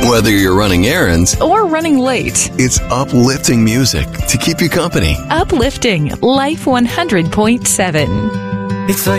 Whether you're running errands or running late, it's uplifting music to keep you company. Uplifting Life 100.7. It's like